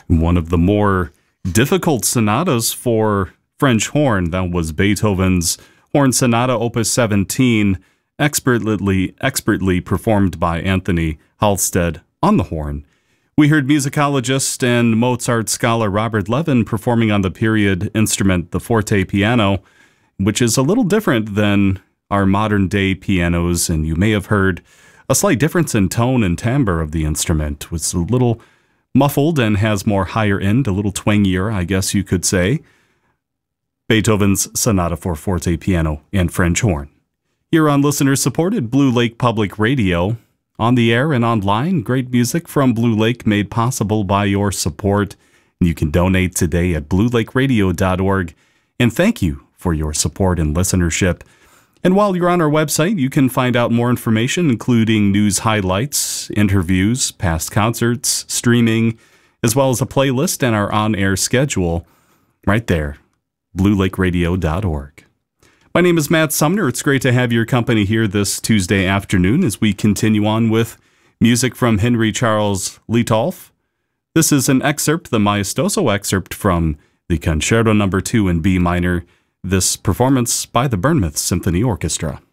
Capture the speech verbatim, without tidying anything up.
One of the more difficult sonatas for French horn, that was Beethoven's Horn Sonata Opus seventeen, expertly, expertly performed by Anthony Halstead on the horn. We heard musicologist and Mozart scholar Robert Levin performing on the period instrument, the forte piano, which is a little different than our modern-day pianos, and you may have heard a slight difference in tone and timbre of the instrument. It's a little muffled and has more higher end, a little twangier, I guess you could say. Beethoven's Sonata for Forte Piano and French Horn. You're on listener-supported Blue Lake Public Radio. On the air and online, great music from Blue Lake made possible by your support. You can donate today at blue lake radio dot org. And thank you for your support and listenership. And while you're on our website, you can find out more information, including news highlights, interviews, past concerts, streaming, as well as a playlist and our on-air schedule right there, blue lake radio dot org. My name is Matt Sumner. It's great to have your company here this Tuesday afternoon as we continue on with music from Henry Charles Lietolf. This is an excerpt, the Maestoso excerpt from the Concerto Number two in B minor, this performance by the Bournemouth Symphony Orchestra.